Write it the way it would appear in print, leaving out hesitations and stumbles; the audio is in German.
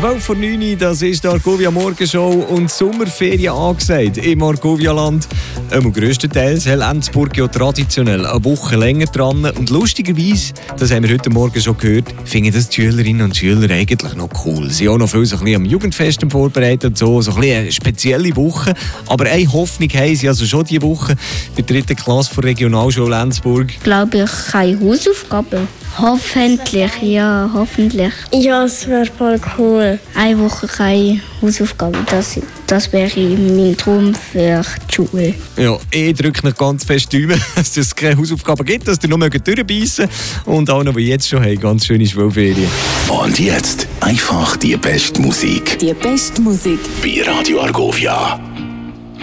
12:09 das ist die Argovia Morgenshow und Sommerferien angesagt im Argovia-Land. Grösstenteils hat Lenzburg ja traditionell eine Woche länger dran. Und lustigerweise, das haben wir heute Morgen schon gehört, finden das die Schülerinnen und Schüler eigentlich noch cool. Sie haben auch noch viel so ein bisschen am Jugendfest vorbereitet und so ein bisschen eine spezielle Woche. Aber eine Hoffnung haben sie also schon diese Woche bei der 3. Klasse der Regionalschule Lenzburg. Glaube ich, keine Hausaufgaben. Hoffentlich, ja, hoffentlich. Ja, es wäre voll cool. Eine Woche keine Hausaufgaben, das wäre mein Traum für die Schule. Ja, ich drücke noch ganz fest die Daumen, dass es keine Hausaufgaben gibt, dass ihr noch durchbeissen mögt. Und auch noch, die jetzt schon haben, ganz schöne Schulferien. Und jetzt einfach die beste Musik. Die beste Musik. Bei Radio Argovia.